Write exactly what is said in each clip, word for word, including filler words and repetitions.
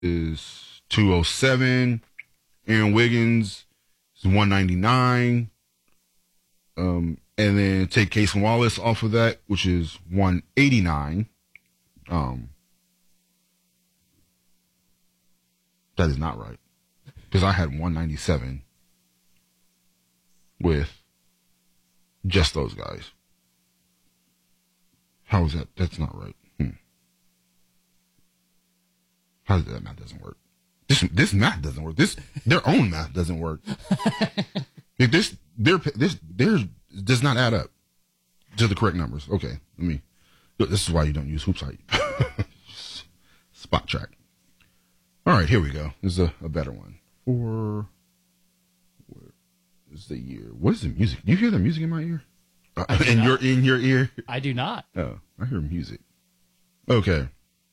is two oh seven. Aaron Wiggins is one ninety-nine. Um, and then take Cason Wallace off of that, which is one eighty-nine. Um, that is not right. Because I had one ninety-seven with just those guys. How is that? That's not right. Hmm. How is that math doesn't work? This this math doesn't work. This their own math doesn't work. If this their this theirs does not add up to the correct numbers. Okay, let me. This is why you don't use Hoopsite. Spot track. All right, here we go. This is a, a better one. For where is the year? What is the music? Do you hear the music in my ear? Uh, in not. your in your ear? I do not. Oh, I hear music. Okay.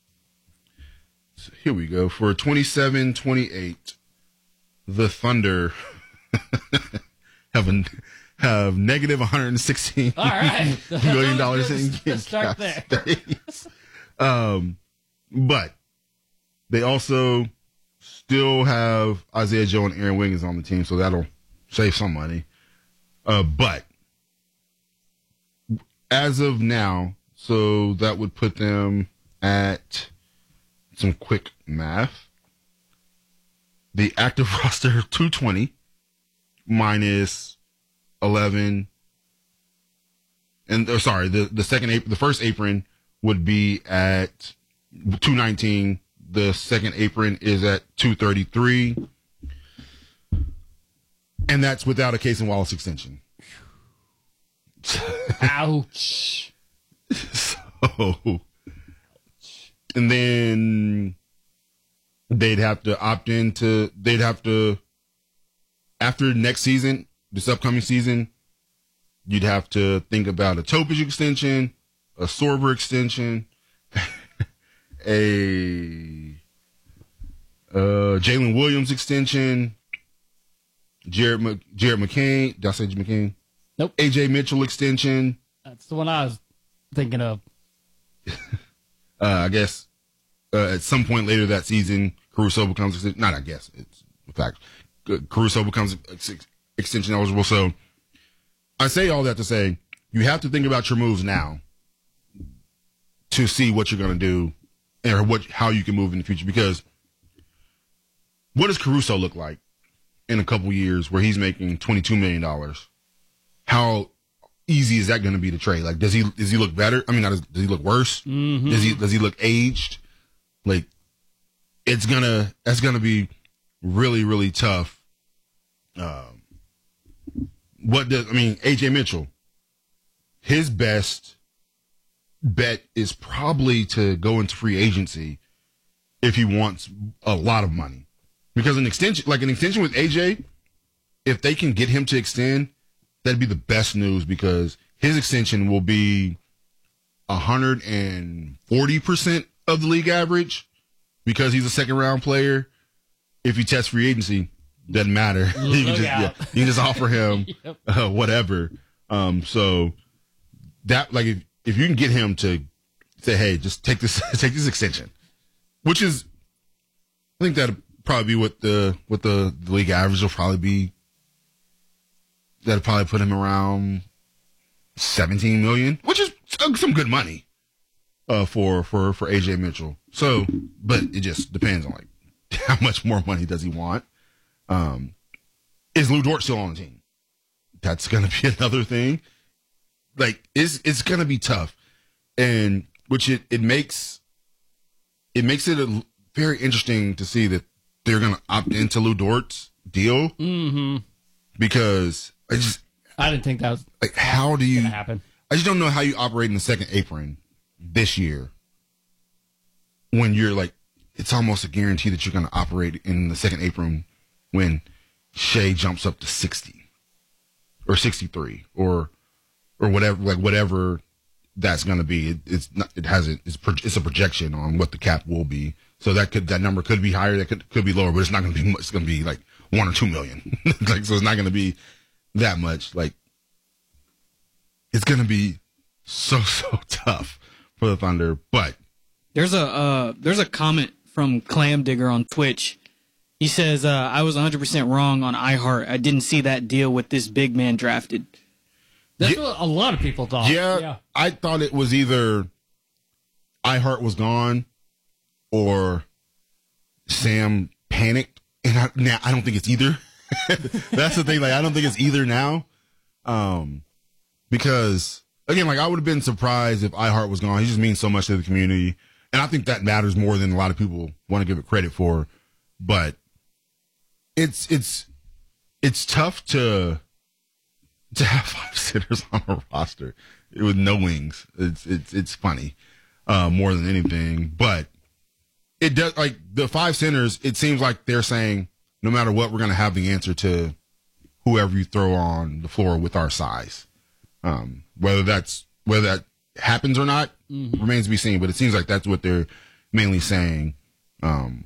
So here we go. For twenty-seven twenty-eight, the Thunder have a, have negative one hundred sixteen All right. million dollars in Let's start there. space. Um, but they also still have Isaiah Joe and Aaron Wiggins on the team, so that'll save some money. Uh, but as of now, so that would put them at some quick math. The active roster two twenty minus eleven, and or sorry, the the second the first apron would be at two nineteen. The second apron is at two thirty-three, and that's without a Cason Wallace extension. Ouch. So, and then they'd have to opt into, they'd have to, after next season, this upcoming season, you'd have to think about a Topic extension, a Sorber extension, a uh, Jalen Williams extension, Jared M- Jared McCain, did I say McCain? Nope. A J Mitchell extension. That's the one I was thinking of. uh, I guess uh, at some point later that season, Caruso becomes, not I guess, it's a fact, Caruso becomes ex- extension eligible. So I say all that to say, you have to think about your moves now to see what you're going to do or what how you can move in the future. Because what does Caruso look like in a couple years where he's making twenty-two million dollars? How easy is that going to be to trade? Like, does he does he look better? I mean, not, does he look worse? Mm-hmm. Does he does he look aged? Like, it's gonna that's gonna be really really tough. Um, what does I mean? A J Mitchell, his best bet is probably to go into free agency if he wants a lot of money, because an extension like an extension with A J, if they can get him to extend, that'd be the best news, because his extension will be one hundred forty percent of the league average because he's a second round player. If he tests free agency, doesn't matter. you, can just, yeah, you can just offer him yep. uh, whatever. Um, so that like if, if you can get him to say, hey, just take this take this extension, which is I think that'd probably be what the what the, the league average will probably be. That'll probably put him around seventeen million, which is some good money uh, for for for A J Mitchell. So, but it just depends on like how much more money does he want. Um, is Lou Dort still on the team? That's gonna be another thing. Like, it's it's gonna be tough, and which it it makes it makes it a, very interesting to see that they're gonna opt into Lou Dort's deal mm-hmm. because. I just I didn't think that was like how do you happen. I just don't know how you operate in the second apron this year when you're like it's almost a guarantee that you're going to operate in the second apron when Shea jumps up to sixty or sixty-three or or whatever like whatever that's going to be. It, it's not it hasn't it's pro, it's a projection on what the cap will be. So that could that number could be higher, that could could be lower, but it's not going to be much. It's going to be like one or two million. like so it's not going to be that much. Like, it's going to be so, so tough for the Thunder. But there's a uh, there's a comment from Clam Digger on Twitch. He says, uh, I was one hundred percent wrong on iHeart. I didn't see that deal with this big man drafted. That's Yeah. what a lot of people thought. Yeah, yeah. I thought it was either iHeart was gone or Sam panicked. And I, now I don't think it's either. That's the thing. Like, I don't think it's either now. Um, because again, like I would have been surprised if iHeart was gone. He just means so much to the community. And I think that matters more than a lot of people want to give it credit for. But it's, it's, it's tough to, to have five sitters on a roster with no wings. It's, it's, it's funny, uh, more than anything, but it does, like the five centers, it seems like they're saying, no matter what, we're going to have the answer to whoever you throw on the floor with our size. Um, whether that's, whether that happens or not mm-hmm. remains to be seen, but it seems like that's what they're mainly saying. Um,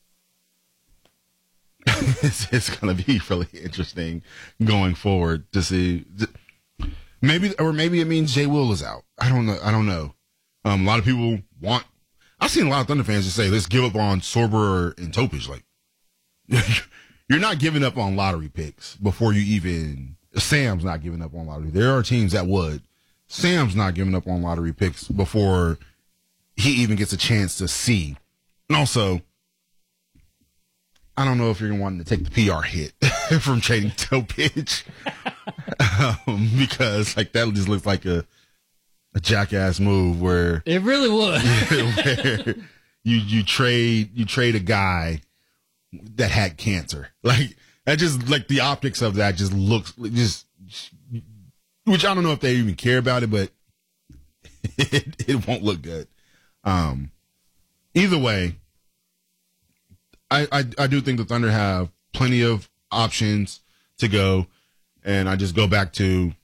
it's, it's going to be really interesting going forward to see maybe, or maybe it means Jay Will is out. I don't know. I don't know. Um, a lot of people want, I've seen a lot of Thunder fans just say, let's give up on Sorber and Topic. Like, you're not giving up on lottery picks before you even, Sam's not giving up on lottery. There are teams that would. Sam's not giving up on lottery picks before he even gets a chance to see. And also, I don't know if you're wanting to take the P R hit from trading Topic. um, because like that just looks like a, a jackass move where it really would. where you, you trade, you trade a guy that had cancer. Like that just like the optics of that just looks just, which I don't know if they even care about it, but it, it won't look good. Um, either way, I, I, I do think the Thunder have plenty of options to go. And I just go back to,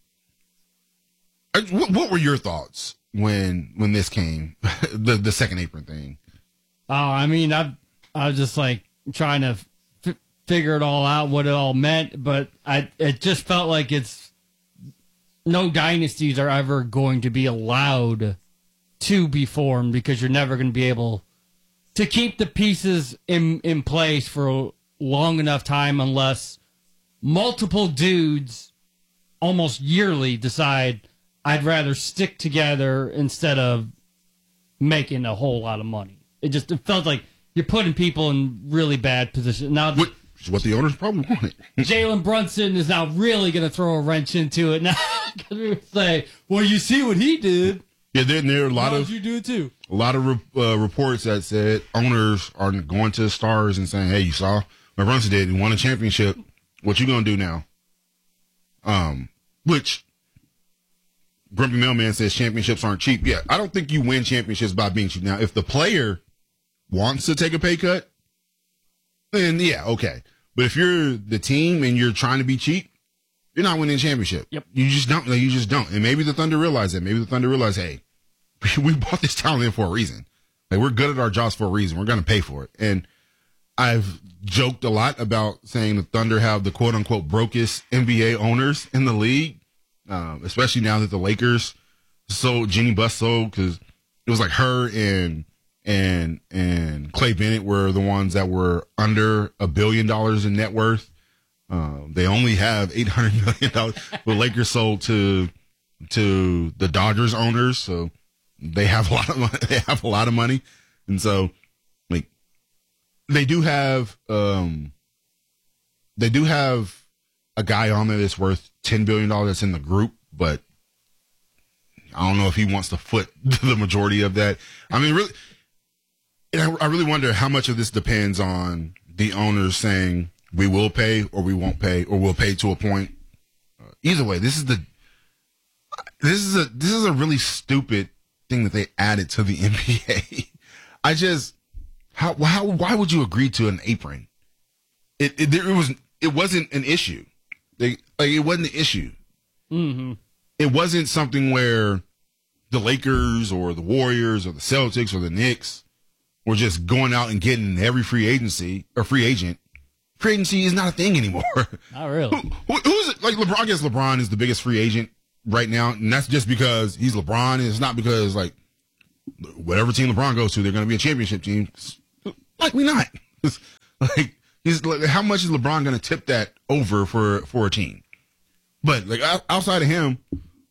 what, what were your thoughts when, when this came, the, the second apron thing? Oh, I mean, I, I was just like trying to f- figure it all out, what it all meant, but I, it just felt like it's, no dynasties are ever going to be allowed to be formed because you're never going to be able to keep the pieces in, in place for a long enough time unless multiple dudes almost yearly decide I'd rather stick together instead of making a whole lot of money. It just it felt like you're putting people in really bad positions. Now, Which is what the owners probably wanted. Jalen Brunson is now really going to throw a wrench into it now because we would say, well, you see what he did. Yeah, there, there are a lot Why of would you do it too? a lot of re- uh, reports that said owners are going to the stars and saying, "Hey, you saw what Brunson did? He won a championship. What you gonna do now?" Um, which Grumpy Mailman says championships aren't cheap. Yeah, I don't think you win championships by being cheap. Now, if the player wants to take a pay cut, then yeah, okay. But if you're the team and you're trying to be cheap, you're not winning a championship. Yep. You just don't. Like, you just don't. And maybe the Thunder realize that. Maybe the Thunder realize, hey, we bought this talent in for a reason. Like, we're good at our jobs for a reason. We're going to pay for it. And I've joked a lot about saying the Thunder have the quote unquote brokest N B A owners in the league, um, especially now that the Lakers sold Jeannie Buss sold because it was like her and and and Clay Bennett were the ones that were under a billion dollars in net worth. Um, they only have eight hundred million dollars. The Lakers sold to to the Dodgers owners, so they have a lot of money. They have a lot of money, and so like they do have um they do have a guy on there that's worth ten billion dollars that's in the group, but I don't know if he wants to foot the majority of that. I mean, really, and I, I really wonder how much of this depends on the owners saying, we will pay or we won't pay or we'll pay to a point. Uh, either way, this is the, this is a, this is a really stupid thing that they added to the N B A. I just, how, how, why would you agree to an apron? It, it, there, it was, it wasn't an issue. They, like, it wasn't an issue. Mm-hmm. It wasn't something where the Lakers or the Warriors or the Celtics or the Knicks were just going out and getting every free agency or free agent. Free agency is not a thing anymore. Not really. Who, who, who's it? Like LeBron? I guess LeBron is the biggest free agent right now, and that's just because he's LeBron. And it's not because like whatever team LeBron goes to, they're going to be a championship team. Likely not. Like, he's like, how much is LeBron going to tip that over for, for a team? But like outside of him,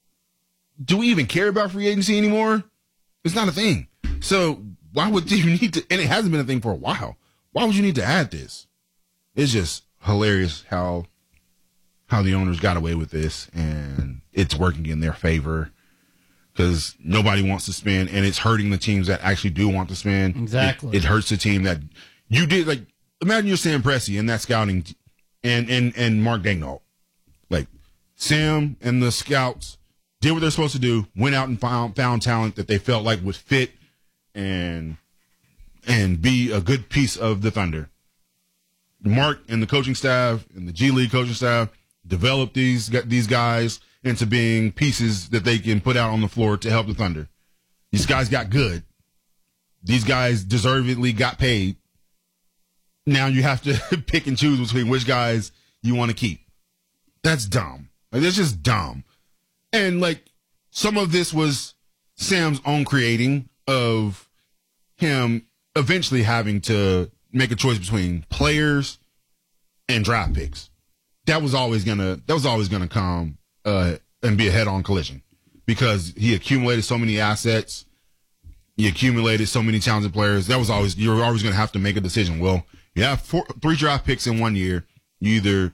do we even care about free agency anymore? It's not a thing. So why would you need to? And it hasn't been a thing for a while. Why would you need to add this? It's just hilarious how how the owners got away with this, and it's working in their favor because nobody wants to spend, and it's hurting the teams that actually do want to spend. Exactly. It, it hurts the team that you did. Like, imagine you're Sam Presti and that scouting, t- and and and Mark Daigneault. Like, Sam and the scouts did what they're supposed to do, went out and found found talent that they felt like would fit and and be a good piece of the Thunder. Mark and the coaching staff and the G League coaching staff developed these these guys into being pieces that they can put out on the floor to help the Thunder. These guys got good. These guys deservedly got paid. Now you have to pick and choose between which guys you want to keep. That's dumb. Like, that's just dumb. And like, some of this was Sam's own creating of him eventually having to make a choice between players and draft picks. That was always gonna that was always gonna come uh, and be a head-on collision because he accumulated so many assets, he accumulated so many talented players. That was always you're always gonna have to make a decision. Well, you have four, three draft picks in one year. You either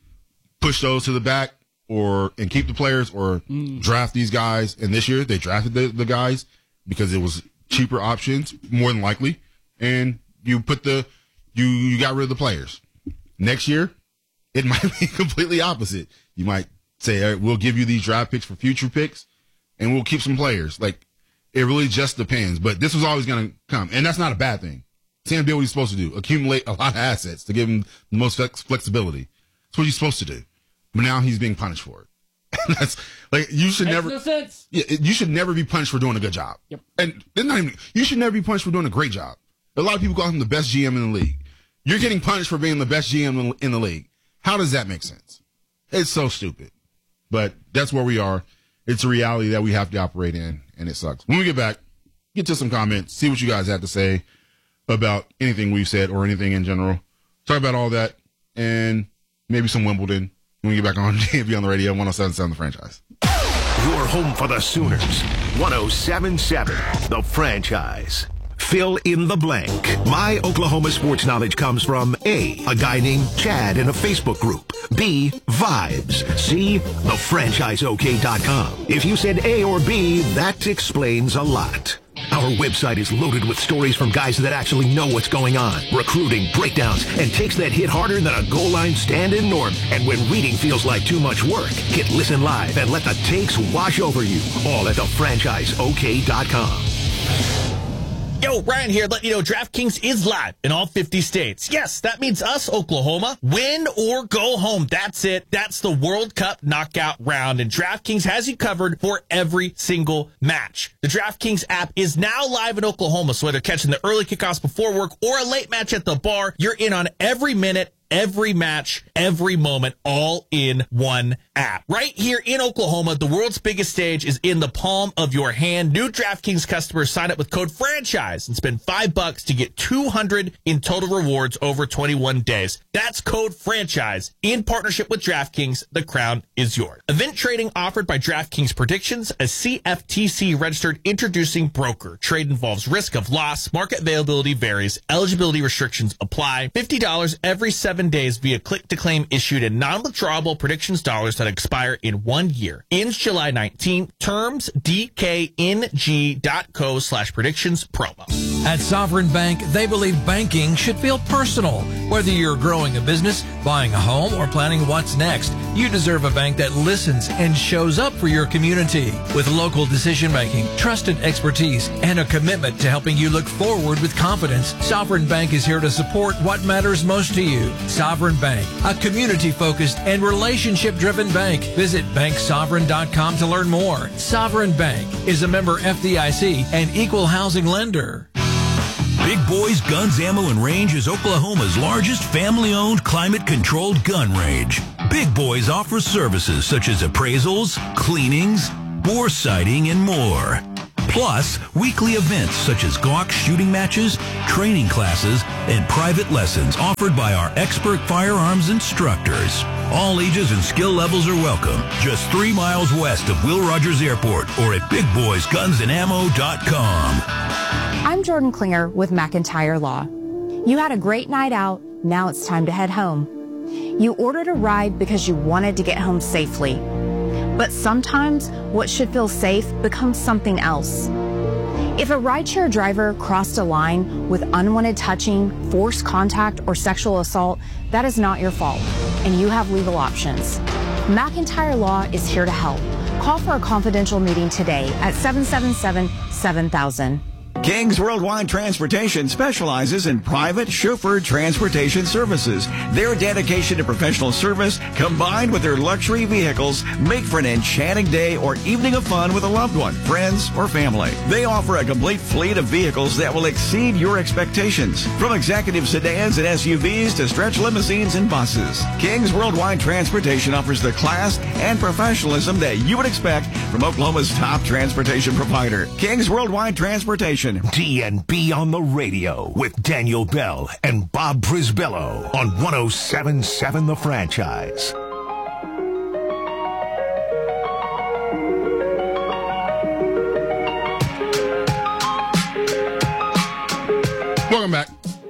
push those to the back or and keep the players, or mm. draft these guys. And this year they drafted the, the guys because it was cheaper options, more than likely. And you put the you you got rid of the players. Next year, it might be completely opposite. You might say, all right, we'll give you these draft picks for future picks, and we'll keep some players. Like, it really just depends. But this was always going to come, and that's not a bad thing. Sam did what he's supposed to do: accumulate a lot of assets to give him the most flex- flexibility. That's what he's supposed to do. But now he's being punished for it. That's like you should Makes never. no sense. Yeah, you should never be punished for doing a good job. Yep. And not even you should never be punished for doing a great job. A lot of people call him the best G M in the league. You're getting punished for being the best G M in the league. How does that make sense? It's so stupid. But that's where we are. It's a reality that we have to operate in, and it sucks. When we get back, get to some comments, see what you guys have to say about anything we've said or anything in general. Talk about all that and maybe some Wimbledon. When we get back on J M V on the radio, one oh seven point seven The Franchise. Your home for the Sooners, one oh seven point seven The Franchise. Fill in the blank. My Oklahoma sports knowledge comes from A, a guy named Chad in a Facebook group. B, vibes. C, the franchise O K dot com. If you said A or B, that explains a lot. Our website is loaded with stories from guys that actually know what's going on, recruiting, breakdowns, and takes that hit harder than a goal line stand-in norm. And when reading feels like too much work, hit listen live and let the takes wash over you. All at the franchise O K dot com. Yo, Ryan here, letting you know DraftKings is live in all fifty states. Yes, that means us, Oklahoma. Win or go home. That's it. That's the World Cup knockout round, and DraftKings has you covered for every single match. The DraftKings app is now live in Oklahoma, so whether catching the early kickoffs before work or a late match at the bar, you're in on every minute, every match, every moment, all in one app. Right here in Oklahoma, the world's biggest stage is in the palm of your hand. New DraftKings customers sign up with code FRANCHISE and spend five bucks to get two hundred in total rewards over twenty-one days. That's code FRANCHISE in partnership with DraftKings. The crown is yours. Event trading offered by DraftKings Predictions, a C F T C registered introducing broker. Trade involves risk of loss. Market availability varies. Eligibility restrictions apply. fifty dollars every seven days via click-to-claim issued in non-withdrawable predictions dollars that expire in one year. Ends July nineteenth. Terms D K N G dot co slash predictions promo. At Sovereign Bank, they believe banking should feel personal. Whether you're growing a business, buying a home, or planning what's next, you deserve a bank that listens and shows up for your community. With local decision-making, trusted expertise, and a commitment to helping you look forward with confidence, Sovereign Bank is here to support what matters most to you. Sovereign Bank, a community-focused and relationship-driven bank. Visit bank sovereign dot com to learn more. Sovereign Bank is a member F D I C and equal housing lender. Big Boys Guns, Ammo, and Range is Oklahoma's largest family-owned, climate-controlled gun range. Big Boys offers services such as appraisals, cleanings, bore sighting, and more. Plus, weekly events such as Glock shooting matches, training classes, and private lessons offered by our expert firearms instructors. All ages and skill levels are welcome. Just three miles west of Will Rogers Airport or at big boys guns and ammo dot com. I'm Jordan Klinger with McIntyre Law. You had a great night out. Now it's time to head home. You ordered a ride because you wanted to get home safely. But sometimes what should feel safe becomes something else. If a rideshare driver crossed a line with unwanted touching, forced contact, or sexual assault, that is not your fault, and you have legal options. McIntyre Law is here to help. Call for a confidential meeting today at seven seven seven, seven thousand. Kings Worldwide Transportation specializes in private chauffeur transportation services. Their dedication to professional service, combined with their luxury vehicles, make for an enchanting day or evening of fun with a loved one, friends, or family. They offer a complete fleet of vehicles that will exceed your expectations, from executive sedans and S U Vs to stretch limousines and buses. Kings Worldwide Transportation offers the class and professionalism that you would expect from Oklahoma's top transportation provider. Kings Worldwide Transportation. D N B on the radio with Daniel Bell and Bob Brisbello on one oh seven point seven The Franchise. Welcome back.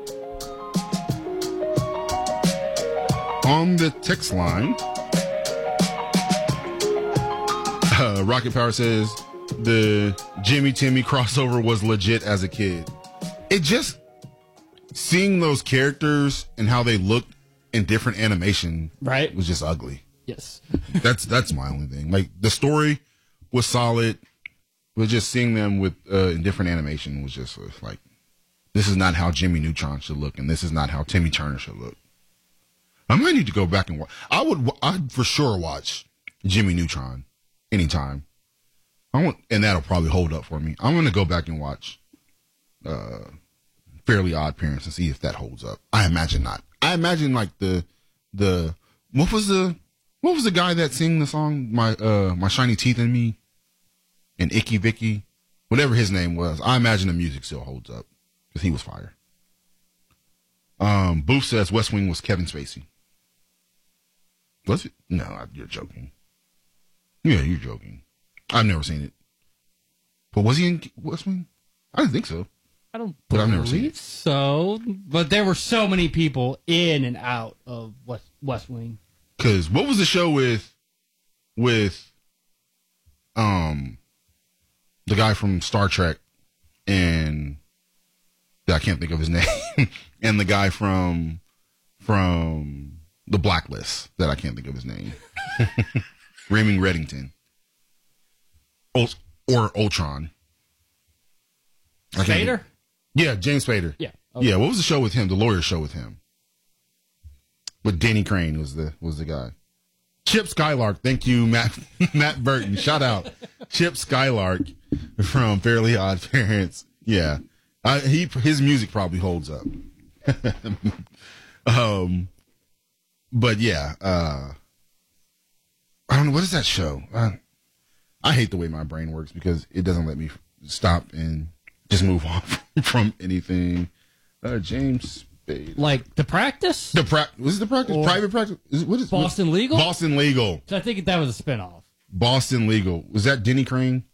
On the text line, uh, Rocket Power says the Jimmy Timmy crossover was legit as a kid. It just, seeing those characters and how they looked in different animation, right, was just ugly. Yes. That's that's my only thing. Like, the story was solid, but just seeing them with uh, in different animation was just uh, like, this is not how Jimmy Neutron should look, and this is not how Timmy Turner should look. I might need to go back and watch. I would, I'd for sure watch Jimmy Neutron anytime. I want, and that'll probably hold up for me. I'm going to go back and watch uh, Fairly Odd Parents and see if that holds up. I imagine not. I imagine like the the what was the what was the guy that sang the song My uh My Shiny Teeth in Me and Icky Vicky, whatever his name was. I imagine the music still holds up because he was fire. Um, Booth says West Wing was Kevin Spacey. Was it? No, you're joking. Yeah, you're joking. I've never seen it. But was he in West Wing? I didn't think so. I don't but I've believe never seen it. so. But there were so many people in and out of West, West Wing. Because what was the show with, with, um, the guy from Star Trek and I can't think of his name, and the guy from, from The Blacklist that I can't think of his name, Raymond Reddington. Or Ultron. Spader? Yeah, James Spader. Yeah. Okay. Yeah, what was the show with him? The lawyer show with him. With Danny Crane was the was the guy. Chip Skylark. Thank you, Matt Matt Burton. Shout out. Chip Skylark from Fairly Odd Parents. Yeah. I, he his music probably holds up. um but yeah, uh I don't know, what is that show? Uh, I hate the way my brain works because it doesn't let me stop and just move on from anything. Uh, James Spade. Like The Practice? The pra- Was it The Practice? Or Private Practice? Is it, what is, Boston what? Legal? Boston Legal. So I think that was a spinoff. Boston Legal. Was that Denny Crane?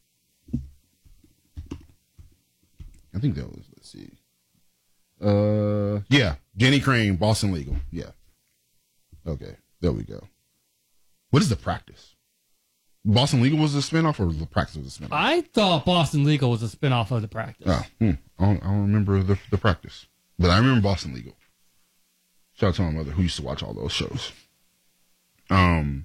I think that was, let's see. Uh, yeah, Denny Crane, Boston Legal. Yeah. Okay, there we go. What is The Practice? Boston Legal was a spinoff, or The Practice was a spinoff? I thought Boston Legal was a spinoff of The Practice. Oh, hmm. I, don't, I don't remember the, the Practice, but I remember Boston Legal. Shout out to my mother who used to watch all those shows. Um,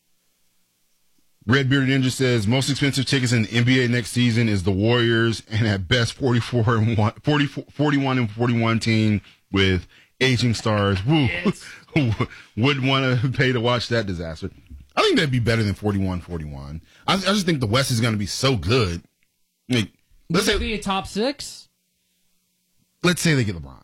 Red Bearded Ninja says most expensive tickets in the N B A next season is the Warriors, and at best forty-four and one, forty, forty-one and forty-one team with aging stars. Woo. Yes. Wouldn't want to pay to watch that disaster. I think that'd be better than forty-one forty-one. I, I just think the West is going to be so good. Like, let's Would say it be a top six? Let's say they get LeBron.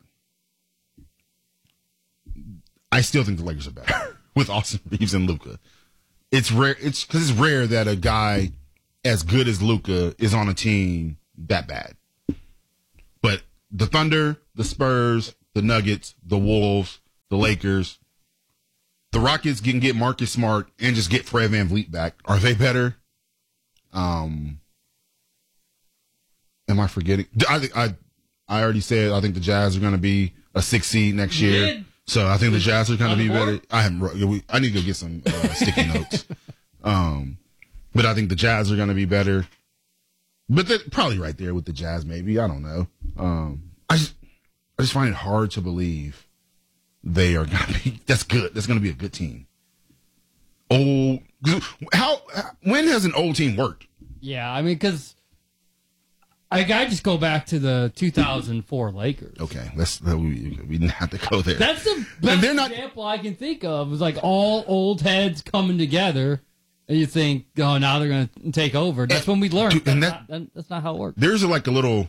I still think the Lakers are better with Austin Reeves and Luka. It's rare. It's because it's rare that a guy as good as Luka is on a team that bad. But the Thunder, the Spurs, the Nuggets, the Wolves, the Lakers, the Rockets can get Marcus Smart and just get Fred VanVleet back. Are they better? Um, am I forgetting? I think I, I already said I think the Jazz are going to be a six seed next year. Did? So I think the Jazz are going to be board? better. I haven't. I need to go get some uh, sticky notes. Um, but I think the Jazz are going to be better. But they're probably right there with the Jazz. Maybe I don't know. Um, I just, I just find it hard to believe they are going to be. That's good. That's going to be a good team. Old. How? When has an old team worked? Yeah, I mean, because I gotta just go back to the two thousand four Lakers. Okay, let's we, we didn't have to go there. That's the best they're not, example I can think of. It was like all old heads coming together, and you think, oh, now they're going to take over. That's when we learned. Dude, and that's, that, not, that's not how it works. There's a, like a little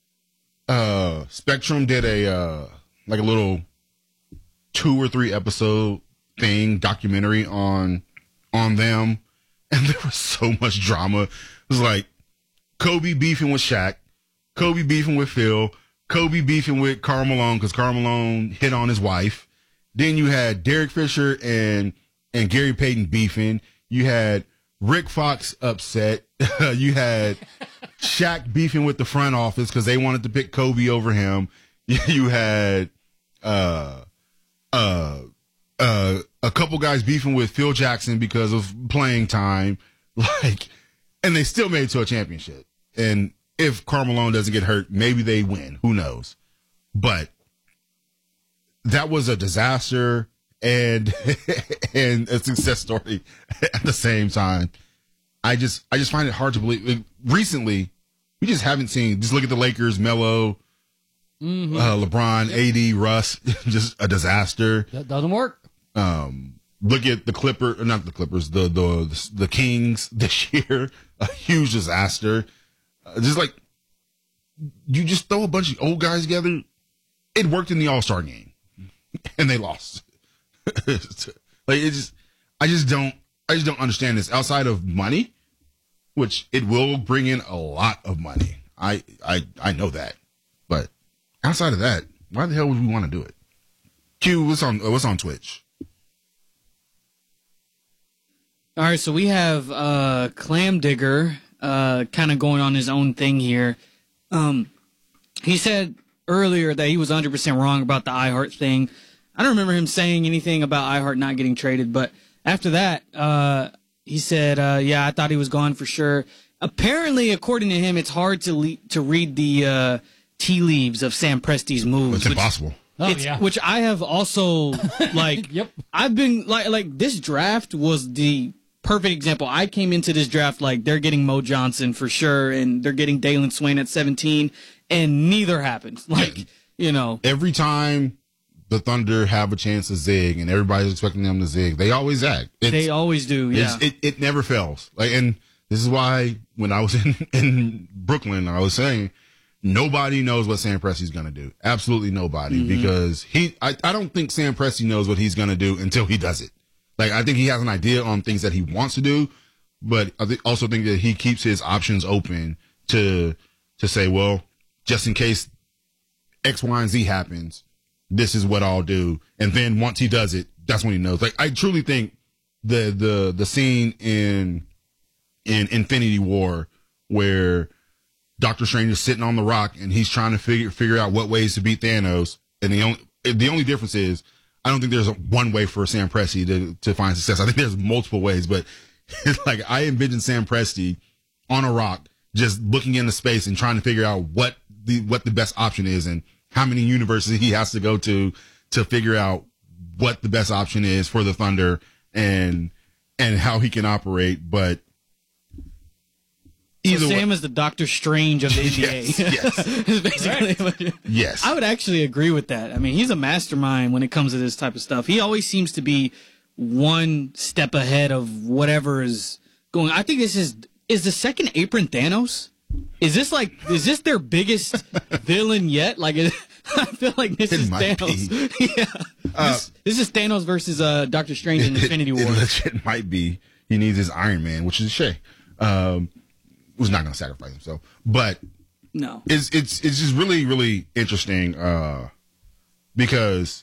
uh, Spectrum did a uh, like a little two or three episode thing documentary on on them, and there was so much drama. It was like Kobe beefing with Shaq, Kobe beefing with Phil, Kobe beefing with Karl Malone because Karl Malone hit on his wife. Then you had Derek Fisher and and Gary Payton beefing. You had Rick Fox upset. You had Shaq beefing with the front office because they wanted to pick Kobe over him. You had uh uh uh a couple guys beefing with Phil Jackson because of playing time. Like, and they still made it to a championship. And if Karl Malone doesn't get hurt, maybe they win. Who knows? But that was a disaster and and a success story at the same time. I just I just find it hard to believe. Recently, we just haven't seen. Just look at the Lakers, Melo, mm-hmm. uh, LeBron, A D, Russ. Just a disaster. That doesn't work. Um, look at the Clippers, not the Clippers, the the the Kings this year. A huge disaster. Uh, just like you just throw a bunch of old guys together. It worked in the All-Star game, and they lost. Like it just, I just don't, I just don't understand this. Outside of money, which it will bring in a lot of money. I, I, I know that, but outside of that, why the hell would we want to do it? Q, what's on, what's on Twitch? All right, so we have uh, Clam Digger uh, kind of going on his own thing here. Um, he said earlier that he was one hundred percent wrong about the iHeart thing. I don't remember him saying anything about iHeart not getting traded, but after that, uh, he said, uh, yeah, I thought he was gone for sure. Apparently, according to him, it's hard to le- to read the uh, tea leaves of Sam Presti's moves. It's which, impossible. Oh, it's, yeah. Which I have also, like, yep. I've been, like, like this draft was the perfect example. I came into this draft like they're getting Mo Johnson for sure, and they're getting Dalen Swain at seventeen, and neither happened. Like, you know. Every time the Thunder have a chance to zig, and everybody's expecting them to zig, they always zag. It's, they always do, yeah. It, it never fails. Like, and this is why when I was in, in Brooklyn, I was saying nobody knows what Sam Presti's going to do. Absolutely nobody, mm-hmm. because he. I, I don't think Sam Presti knows what he's going to do until he does it. Like, I think he has an idea on things that he wants to do, but I th- also think that he keeps his options open to to say, well, just in case X, Y, and Z happens, this is what I'll do. And then once he does it, that's when he knows. Like, I truly think the the the scene in in Infinity War where Doctor Strange is sitting on the rock and he's trying to figure figure out what ways to beat Thanos, and the only the only difference is I don't think there's a one way for Sam Presti to to find success. I think there's multiple ways, but it's like I envision Sam Presti on a rock just looking into space and trying to figure out what the what the best option is and how many universes he has to go to to figure out what the best option is for the Thunder and and how he can operate. But either so Sam way, is the Doctor Strange of the N B A. Yes, yes. Basically, right. Yes. I would actually agree with that. I mean, he's a mastermind when it comes to this type of stuff. He always seems to be one step ahead of whatever is going. I think this is is the second apron Thanos. Is this like is this their biggest villain yet? Like, I feel like this it is Thanos. yeah, uh, this, this is Thanos versus uh, Doctor Strange in Infinity War. It, it legit might be. He needs his Iron Man, which is a shame. Um, who's not going to sacrifice himself. But No. It's it's it's just really really interesting uh, because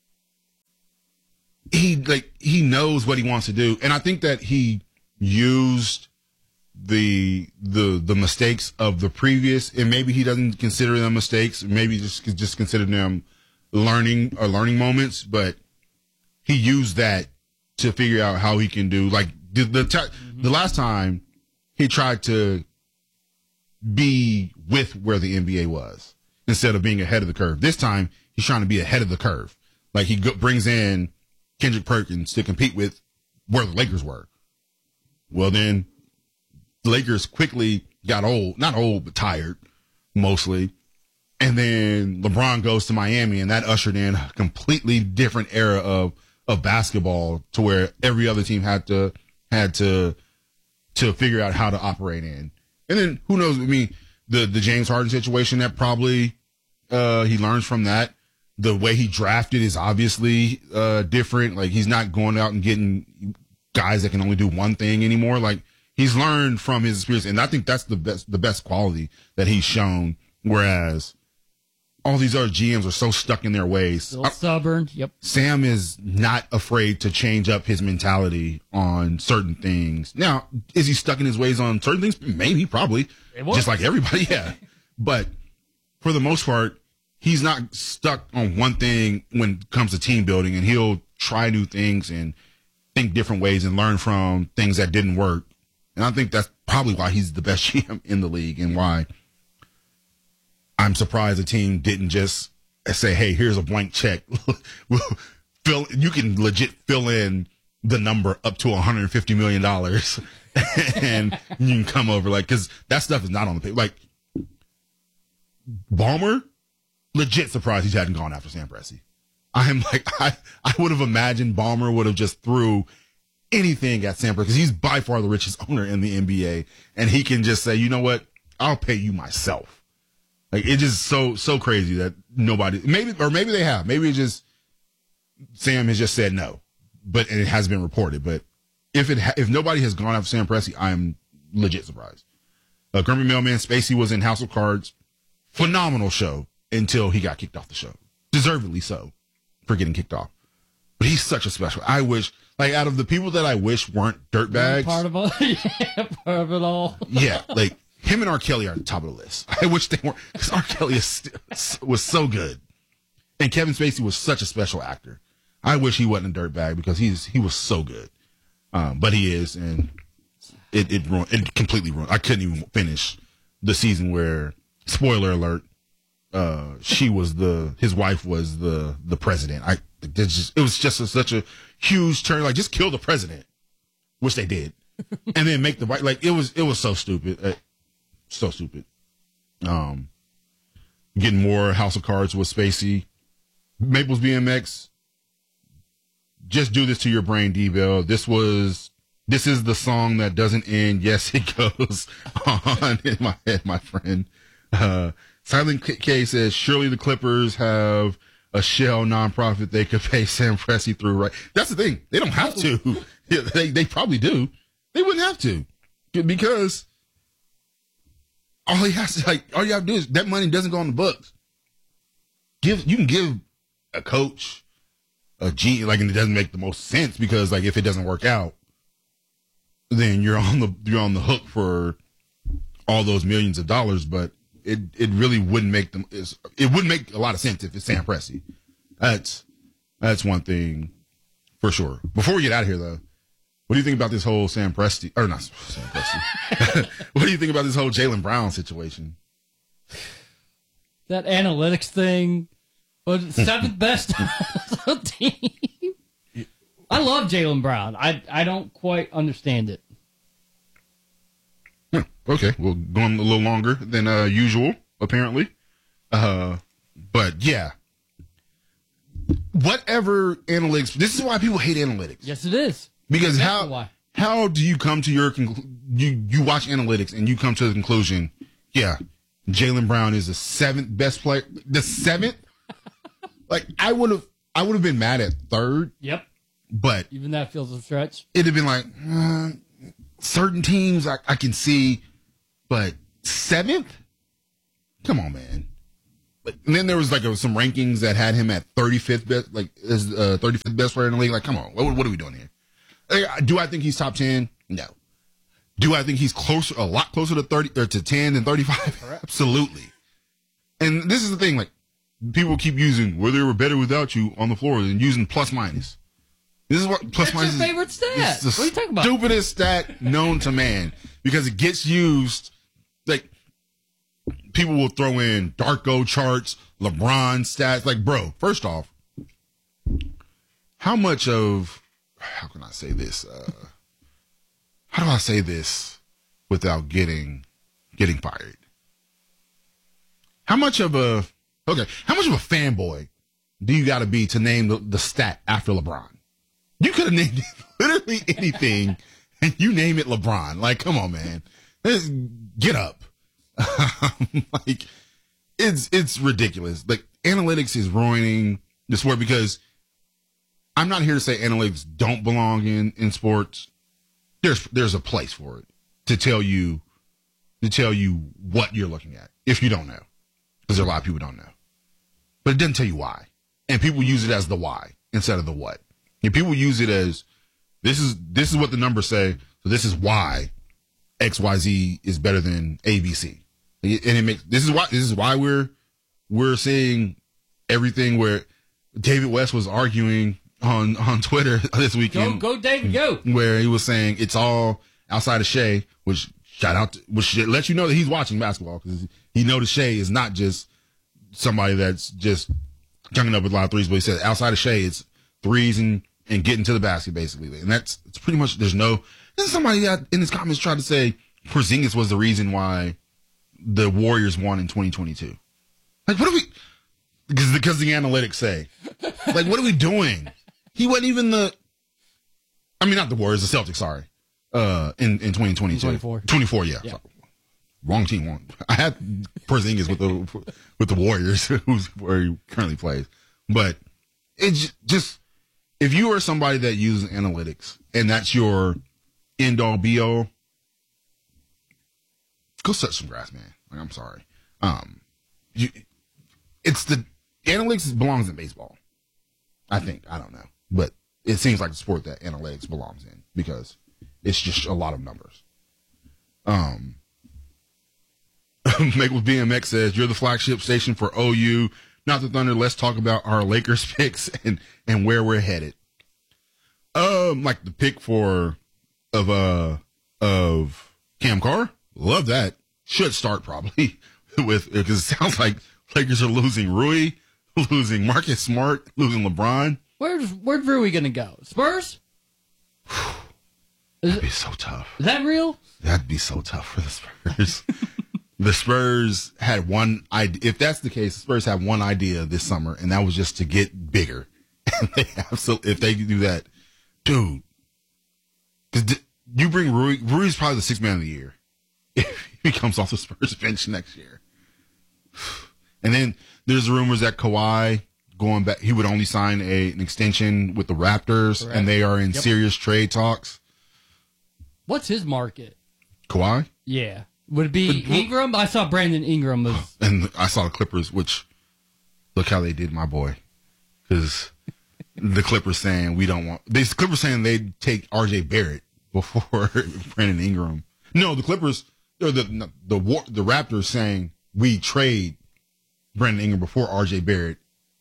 he like he knows what he wants to do, and I think that he used the the the mistakes of the previous, and maybe he doesn't consider them mistakes, maybe just just consider them learning or learning moments, but he used that to figure out how he can do like the the, t- mm-hmm. the last time he tried to be with where the N B A was instead of being ahead of the curve. This time he's trying to be ahead of the curve. Like he go- brings in Kendrick Perkins to compete with where the Lakers were. Well, then the Lakers quickly got old, not old, but tired mostly. And then LeBron goes to Miami, and that ushered in a completely different era of, of basketball to where every other team had to, had to, to figure out how to operate in. And then who knows? I mean, the, the James Harden situation that probably, uh, he learns from that. The way he drafted is obviously, uh, different. Like he's not going out and getting guys that can only do one thing anymore. Like he's learned from his experience. And I think that's the best, the best quality that he's shown. Whereas all these other G Ms are so stuck in their ways. Still stubborn. Yep. Sam is not afraid to change up his mentality on certain things. Now, is he stuck in his ways on certain things? Maybe, probably. Just like everybody, yeah. But for the most part, he's not stuck on one thing when it comes to team building, and he'll try new things and think different ways and learn from things that didn't work. And I think that's probably why he's the best G M in the league, and why I'm surprised the team didn't just say, hey, here's a blank check. fill, you can legit fill in the number up to one hundred fifty million dollars and you can come over. Like, because that stuff is not on the paper. Like, Ballmer, legit surprised he hadn't gone after Sam Presti. I'm like, I, I would have imagined Ballmer would have just threw anything at Sam Presti because he's by far the richest owner in the N B A. And he can just say, you know what? I'll pay you myself. Like, it's just so, so crazy that nobody, maybe, or maybe they have, maybe it's just, Sam has just said no, but and it has been reported. But if it, ha- if nobody has gone after Sam Presti, I'm legit surprised. Uh, Grumpy Mailman Spacey was in House of Cards. Phenomenal show until he got kicked off the show. Deservedly so for getting kicked off. But he's such a special. I wish, like, out of the people that I wish weren't dirtbags. Part of it, yeah, part of it all. Yeah, like, him and R. Kelly are at the top of the list. I wish they weren't, because R. Kelly is st- was so good. And Kevin Spacey was such a special actor. I wish he wasn't a dirtbag because he's he was so good. Um, but he is, and it it ruined, it completely ruined. I couldn't even finish the season where, spoiler alert, uh, she was the, his wife was the, the president. I, just, it was just a, such a huge turn. Like, just kill the president, which they did. And then make the right, like, it was, it was so stupid. Uh, So stupid. Um, getting more House of Cards with Spacey. Maples B M X. Just do this to your brain, D-Bell. This was, this is the song that doesn't end. Yes, it goes on in my head, my friend. Uh, Silent K says, surely the Clippers have a shell nonprofit they could pay Sam Presti through, right? That's the thing. They don't have to. they, they probably do. They wouldn't have to. Because all he has to, like, all you have to do is that money doesn't go on the books. Give, you can give a coach a G, like, and it doesn't make the most sense because, like, if it doesn't work out, then you're on the, you're on the hook for all those millions of dollars, but it, it really wouldn't make them, it wouldn't make a lot of sense if it's Sam Presti. That's, that's one thing for sure. Before we get out of here, though, what do you think about this whole Sam Presti, or not Sam Presti? What do you think about this whole Jaylen Brown situation? That analytics thing was seventh best team. I love Jaylen Brown. I I don't quite understand it. Hmm, okay, well, going a little longer than uh, usual, apparently. Uh, but yeah, whatever analytics. This is why people hate analytics. Yes, it is. Because Exactly how why. how do you come to your conclu- you you watch analytics and you come to the conclusion, yeah, Jaylen Brown is the seventh best player, the seventh. Like I would have I would have been mad at third. Yep. But even that feels a stretch. It'd have been like uh, certain teams I, I can see, but seventh, come on, man. Like, and then there was like a, some rankings that had him at thirty-fifth best, like as uh, thirty-fifth best player in the league. Like, come on, what, what are we doing here? Like, do I think he's top ten? No. Do I think he's closer, a lot closer to thirty or to ten than thirty-five? Absolutely. And this is the thing, like, people keep using where they were better without you on the floor and using plus minus. This is what plus That's minus your favorite is. stat. It's the What are you talking about? Stupidest stat known to man because it gets used. Like, people will throw in Darko charts, LeBron stats. Like, bro, first off, how much of, how can I say this? Uh, how do I say this without getting getting fired? How much of a, okay, how much of a fanboy do you got to be to name the, the stat after LeBron? You could have named it literally anything, and you name it LeBron. Like, come on, man. Let's get up. Like, it's it's ridiculous. Like, analytics is ruining the sport because I'm not here to say analytics don't belong in, in sports. There's there's a place for it to tell you to tell you what you're looking at if you don't know, because there are a lot of people who don't know. But it doesn't tell you why, and people use it as the why instead of the what. And people use it as this is this is what the numbers say, so this is why X Y Z is better than A B C. And it makes this is why this is why we're we're seeing everything where David West was arguing on on Twitter this weekend. Go, go, David, go. Where he was saying it's all outside of Shea, which shout out, to, which lets you know that he's watching basketball because he noticed Shea is not just somebody that's just junking up with a lot of threes, but he said outside of Shea, it's threes and and getting to the basket basically, and that's it's pretty much. There's no. Then somebody that in his comments tried to say Porzingis was the reason why the Warriors won in twenty twenty-two. Like, what are we? Because because the analytics say, like, what are we doing? He wasn't even the. I mean, not the Warriors, the Celtics. Sorry, uh, in in twenty twenty-two, twenty-four, twenty-four, yeah. yeah. Wrong team won. I had Porzingis with the with the Warriors, who's where he currently plays. But it's just if you are somebody that uses analytics and that's your end all be all, go touch some grass, man. Like, I'm sorry. Um, you, it's the analytics belongs in baseball. I think. I don't know, but it seems like the sport that analytics belongs in because it's just a lot of numbers. Um. Make with B M X says you're the flagship station for O U, not the Thunder. Let's talk about our Lakers picks and, and where we're headed. Um, like the pick for of uh of Cam Carr, love that. Should start probably with because it sounds like Lakers are losing Rui, losing Marcus Smart, losing LeBron. Where's where's Rui gonna go? Spurs? That'd be so tough. Is that real? That'd be so tough for the Spurs. The Spurs had one idea. If that's the case, the Spurs had one idea this summer, and that was just to get bigger. And they absolutely, if they do that, dude, because you bring Rui, Rui's probably the sixth man of the year if he comes off the Spurs bench next year. And then there's rumors that Kawhi going back, he would only sign a, an extension with the Raptors, Correct. And they are in yep. serious trade talks. What's his market? Kawhi? Yeah. Would it be but, Ingram? I saw Brandon Ingram was. And I saw the Clippers, which, look how they did my boy. Because the Clippers saying we don't want. The Clippers saying they'd take R J Barrett before Brandon Ingram. No, the Clippers, or the, the, the, the Raptors saying we trade Brandon Ingram before R J Barrett.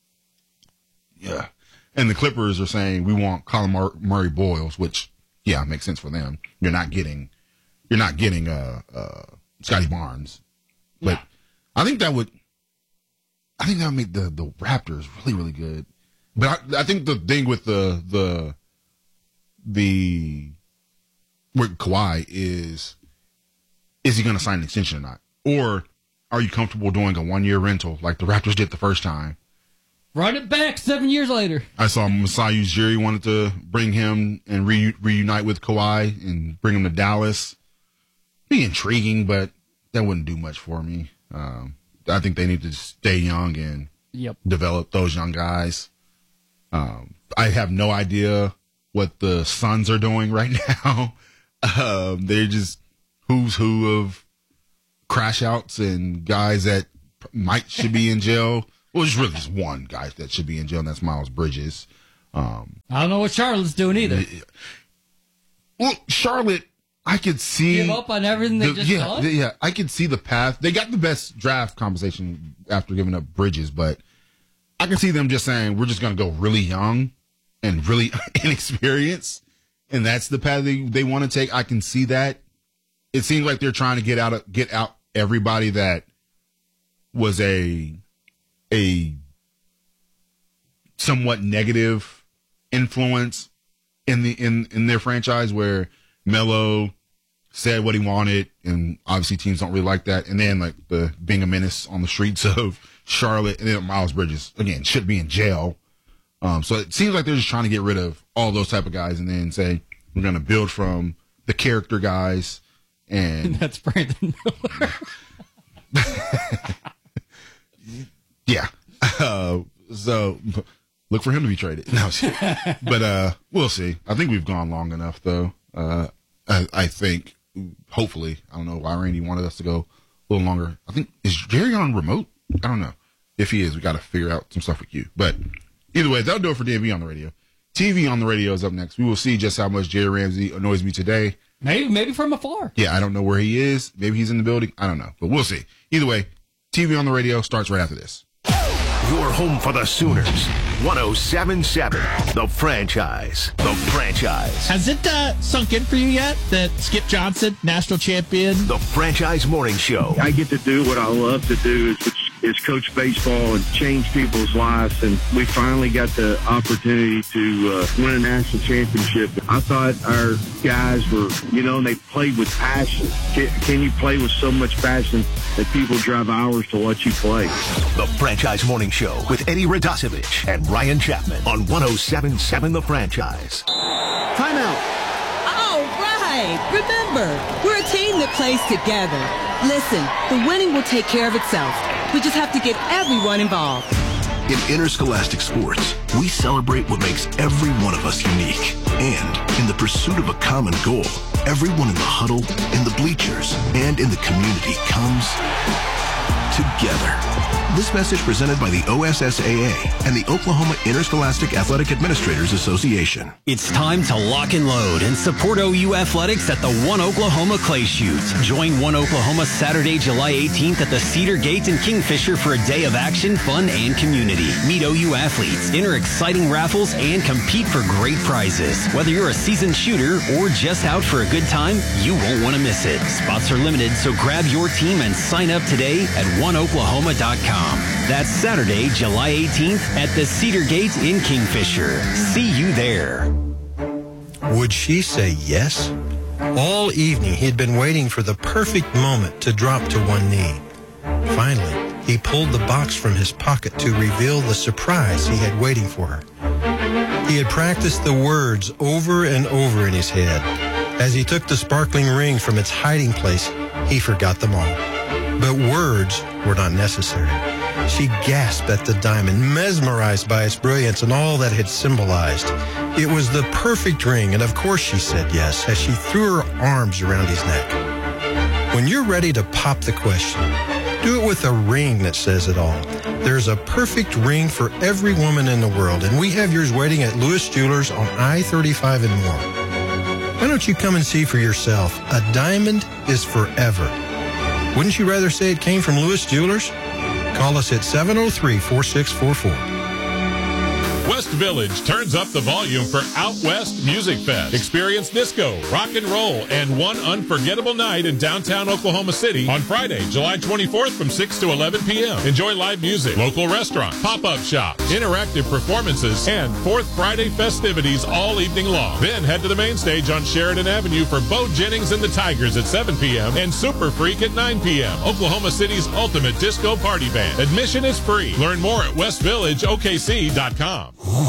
Yeah. And the Clippers are saying we want Colin Mur- Murray Boyles, which, yeah, makes sense for them. You're not getting. You're not getting uh, uh, Scotty Barnes, but yeah. I think that would, I think that would make the, the Raptors really really good. But I, I think the thing with the the the with Kawhi is, is he going to sign an extension or not, or are you comfortable doing a one year rental like the Raptors did the first time? Run it back seven years later. I saw Masai Ujiri wanted to bring him and re- reunite with Kawhi and bring him to Dallas. Be intriguing, but that wouldn't do much for me. Um, I think they need to stay young and yep. develop those young guys. Um, I have no idea what the Suns are doing right now. um, they're just who's who of crash outs and guys that might should be in jail. Well, there's really just one guy that should be in jail, and that's Miles Bridges. Um, I don't know what Charlotte's doing either. Well, Charlotte, I could see give up on everything they the, just yeah, done. the, yeah, I could see the path. They got the best draft compensation after giving up Bridges, but I can see them just saying we're just going to go really young and really inexperienced, and that's the path they, they want to take. I can see that. It seems like they're trying to get out of, get out everybody that was a a somewhat negative influence in the in, in their franchise, where Melo said what he wanted, and obviously teams don't really like that. And then like the being a menace on the streets of Charlotte, and then Miles Bridges again should be in jail. Um, so it seems like they're just trying to get rid of all those type of guys, and then say we're going to build from the character guys. And that's Brandon Miller. Yeah. Uh, so look for him to be traded. No, but uh, we'll see. I think we've gone long enough, though. Uh, I, I think, hopefully, I don't know why Randy wanted us to go a little longer. I think, is Jerry on remote? I don't know. If he is, we got to figure out some stuff with you. But either way, that'll do it for D M V on the radio. T V on the radio is up next. We will see just how much Jerry Ramsey annoys me today. Maybe, maybe from afar. Yeah, I don't know where he is. Maybe he's in the building. I don't know, but we'll see. Either way, T V on the radio starts right after this. Your home for the Sooners. one oh seven point seven, The Franchise. The Franchise. Has it uh, sunk in for you yet that Skip Johnson, national champion? The Franchise Morning Show. I get to do what I love to do, is, is coach baseball and change people's lives. And we finally got the opportunity to uh, win a national championship. I thought our guys were, you know, they played with passion. Can, can you play with so much passion that people drive hours to watch you play? The Franchise Morning Show with Eddie Radosevich and Ryan Chapman on one oh seven point seven The Franchise. Timeout. All right. Remember, we're a team that plays together. Listen, the winning will take care of itself. We just have to get everyone involved. In interscholastic sports, we celebrate what makes every one of us unique. And in the pursuit of a common goal, everyone in the huddle, in the bleachers, and in the community comes together. This message presented by the O S S A A and the Oklahoma Interscholastic Athletic Administrators Association. It's time to lock and load and support O U Athletics at the One Oklahoma Clay Shoot. Join One Oklahoma Saturday, July eighteenth at the Cedar Gate in Kingfisher for a day of action, fun, and community. Meet O U athletes, enter exciting raffles, and compete for great prizes. Whether you're a seasoned shooter or just out for a good time, you won't want to miss it. Spots are limited, so grab your team and sign up today at one oklahoma dot com. That's Saturday, July eighteenth at the Cedar Gate in Kingfisher. See you there. Would she say yes? All evening, he had been waiting for the perfect moment to drop to one knee. Finally, he pulled the box from his pocket to reveal the surprise he had waiting for her. He had practiced the words over and over in his head. As he took the sparkling ring from its hiding place, he forgot them all. But words were not necessary. She gasped at the diamond, mesmerized by its brilliance and all that it symbolized. It was the perfect ring, and of course she said yes, as she threw her arms around his neck. When you're ready to pop the question, do it with a ring that says it all. There's a perfect ring for every woman in the world, and we have yours waiting at Lewis Jewelers on I thirty-five and more. Why don't you come and see for yourself? A diamond is forever. Wouldn't you rather say it came from Lewis Jewelers? Call us at seven oh three, four six four four. West Village turns up the volume for Out West Music Fest. Experience disco, rock and roll, and one unforgettable night in downtown Oklahoma City on Friday, July twenty-fourth from six to eleven p.m. Enjoy live music, local restaurants, pop-up shops, interactive performances, and Fourth Friday festivities all evening long. Then head to the main stage on Sheridan Avenue for Bo Jennings and the Tigers at seven p.m. and Super Freak at nine p.m. Oklahoma City's ultimate disco party band. Admission is free. Learn more at west village o k c dot com.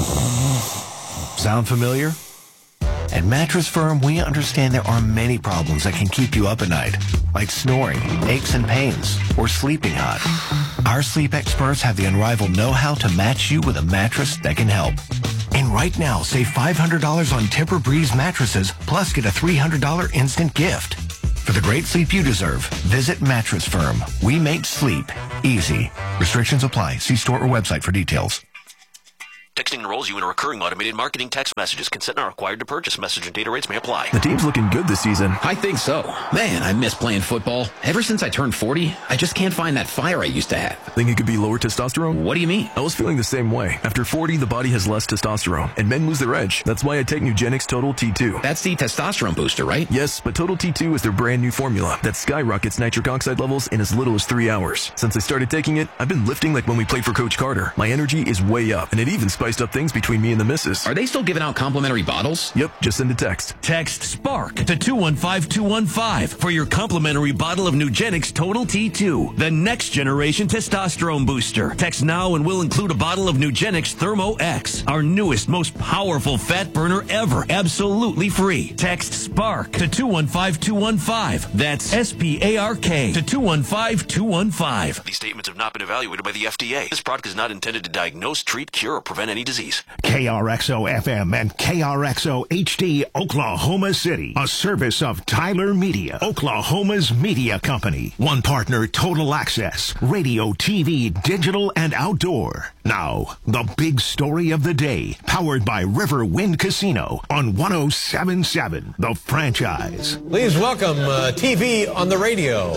Sound familiar? At Mattress Firm, we understand there are many problems that can keep you up at night, like snoring, aches and pains, or sleeping hot. Our sleep experts have the unrivaled know-how to match you with a mattress that can help. And right now, save five hundred dollars on Tempur-Breeze mattresses, plus get a three hundred dollars instant gift. For the great sleep you deserve, visit Mattress Firm. We make sleep easy. Restrictions apply. See store or website for details. Texting enrolls you in a recurring automated marketing text messages. Consent not required to purchase. Message and data rates may apply. The team's looking good this season. I think so. Man, I miss playing football. Ever since I turned forty, I just can't find that fire I used to have. Think it could be lower testosterone? What do you mean? I was feeling the same way. After forty, the body has less testosterone, and men lose their edge. That's why I take Nugenix Total T two. That's the testosterone booster, right? Yes, but Total T two is their brand new formula that skyrockets nitric oxide levels in as little as three hours. Since I started taking it, I've been lifting like when we played for Coach Carter. My energy is way up, and it even spiced up things between me and the missus. Are they still giving out complimentary bottles? Yep, just send a text. Text SPARK to two one five two one five for your complimentary bottle of Nugenix Total T two, the next generation testosterone booster. Text now and we'll include a bottle of Nugenix Thermo X, our newest, most powerful fat burner ever, absolutely free. Text SPARK to two one five two one five. That's S P A R K to two one five two one five. These statements have not been evaluated by the F D A. This product is not intended to diagnose, treat, cure, or prevent any disease. K R X O F M and K R X O H D, Oklahoma City. A service of Tyler Media, Oklahoma's media company. One partner, Total Access, radio, T V, digital, and outdoor. Now, the big story of the day, powered by River Wind Casino on one oh seven point seven, The Franchise. Please welcome uh, T V on the radio.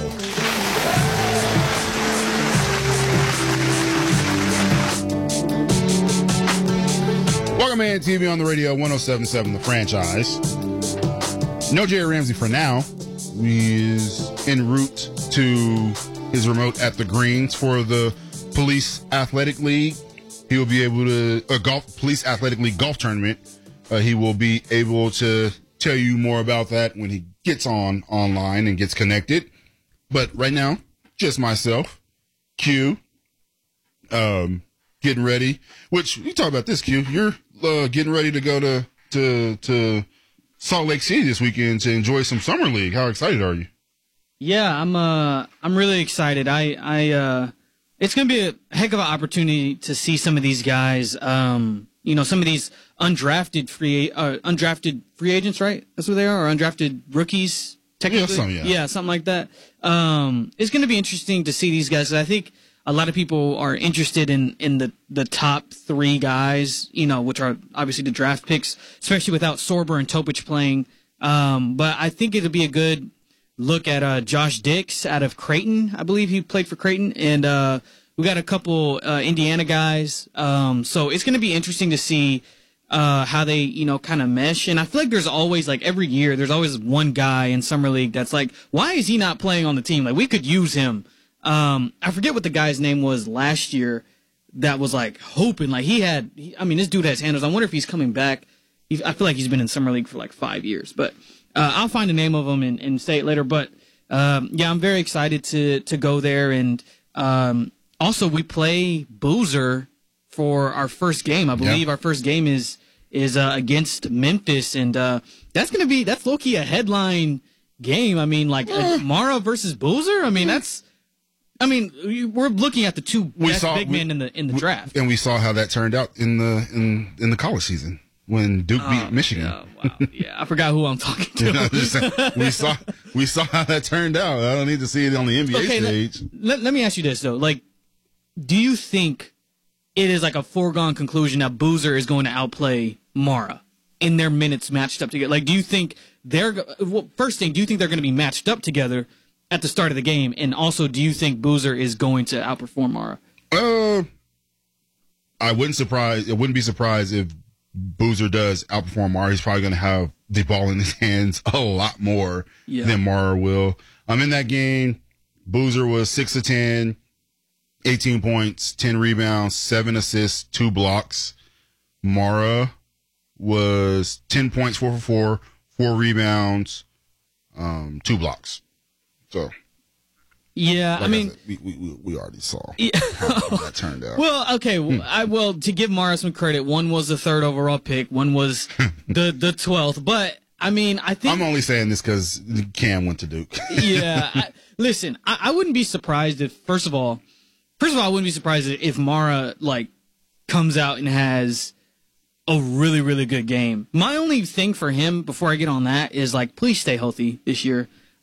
Welcome in, T V on the radio, one oh seven point seven, The Franchise. No Jay Ramsey for now. He is en route to his remote at the Greens for the Police Athletic League. He will be able to, a golf, Police Athletic League golf tournament. Uh, he will be able to tell you more about that when he gets on online and gets connected. But right now, just myself, Q, um, getting ready, which you talk about this, Q. You're uh, getting ready to go to, to, to Salt Lake City this weekend to enjoy some summer league. How excited are you? Yeah, I'm, uh, I'm really excited. I, I, uh, it's going to be a heck of an opportunity to see some of these guys, um, you know, some of these undrafted free, uh, undrafted free agents, right? That's what they are, or undrafted rookies, technically. Yeah, something, yeah. yeah something like that. Um, it's going to be interesting to see these guys. I think a lot of people are interested in, in the, the top three guys, you know, which are obviously the draft picks, especially without Sorber and Topich playing. Um, but I think it'll be a good look at uh, Josh Dix out of Creighton. I believe he played for Creighton. And uh, we got a couple uh, Indiana guys. Um, so it's going to be interesting to see uh, how they, you know, kind of mesh. And I feel like there's always, like, every year, there's always one guy in Summer League that's like, why is he not playing on the team? Like, we could use him. Um, I forget what the guy's name was last year that was like hoping, like he had, he, I mean, this dude has handles. I wonder if he's coming back. He, I feel like he's been in Summer League for like five years, but, uh, I'll find the name of him and, and say it later. But, um, yeah, I'm very excited to, to go there. And, um, also we play Boozer for our first game. I believe yeah. our first game is, is, uh, against Memphis. And, uh, that's going to be, that's low key a headline game. I mean, like uh, Mara versus Boozer. I mean, that's, I mean, we're looking at the two we best saw, big men we, in the in the we, draft, and we saw how that turned out in the in in the college season when Duke oh, beat Michigan. Yeah, wow. yeah, I forgot who I'm talking to. You know, just, we saw we saw how that turned out. I don't need to see it on the N B A okay, stage. Let, let me ask you this though: like, do you think it is like a foregone conclusion that Boozer is going to outplay Mara in their minutes matched up together? Like, do you think they're well, first thing? Do you think they're going to be matched up together at the start of the game? And also, do you think Boozer is going to outperform Mara? Uh, I wouldn't surprise. It wouldn't be surprised if Boozer does outperform Mara. He's probably going to have the ball in his hands a lot more yeah. than Mara will. Um, in that game, Boozer was six of ten, eighteen points, ten rebounds, seven assists, two blocks. Mara was ten points, four for four, four rebounds, um, two blocks. So, yeah, like I mean, I said, we, we we already saw yeah. how that turned out. Well, okay, hmm. I well to give Mara some credit. One was the third overall pick. One was the the twelfth. But I mean, I think I'm only saying this because Cam went to Duke. yeah, I, listen, I, I wouldn't be surprised if first of all, first of all, I wouldn't be surprised if Mara like comes out and has a really really good game. My only thing for him before I get on that is like, please stay healthy this year.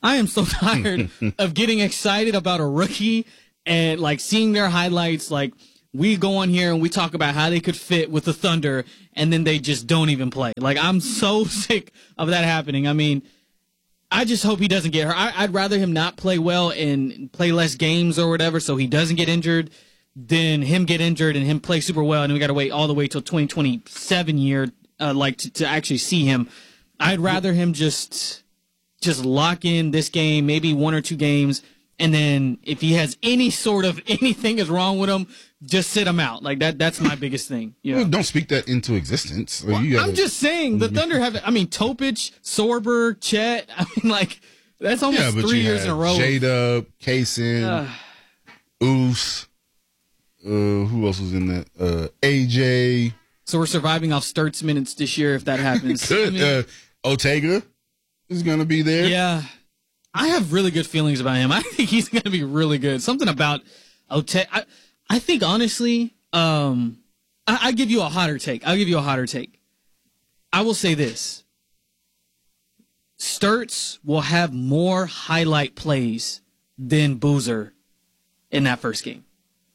I am so tired of getting excited about a rookie and like seeing their highlights. Like we go on here and we talk about how they could fit with the Thunder, and then they just don't even play. Like I'm so sick of that happening. I mean, I just hope he doesn't get hurt. I, I'd rather him not play well and play less games or whatever, so he doesn't get injured, than him get injured and him play super well, and then we got to wait all the way till twenty twenty-seven year, uh, like to, to actually see him. I'd rather him just just lock in this game, maybe one or two games, and then if he has any sort of anything is wrong with him, just sit him out. Like that. That's my biggest thing. You know? Well, don't speak that into existence. Well, you gotta, I'm just saying the Thunder have. I mean, Topic, Sorber, Chet. I mean, like that's almost yeah, but three you years in a row. J-Dub, Kaysen, Uh, Oos. Uh, who else was in that? Uh, A J. So we're surviving off Sturts minutes this year if that happens. I Good. mean, uh, Ortega is going to be there. yeah, I have really good feelings about him. I think he's going to be really good. Something about Ortega. I, I think honestly, um, I, I give you a hotter take. I'll give you a hotter take. I will say this: Sturts will have more highlight plays than Boozer in that first game.